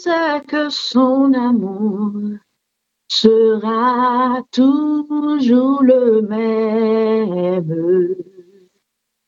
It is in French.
sais que son amour sera toujours le même.